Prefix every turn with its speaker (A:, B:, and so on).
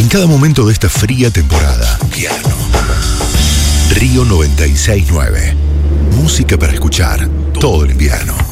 A: en cada momento de esta fría temporada. Invierno. Río 96.9. Música para escuchar todo el invierno.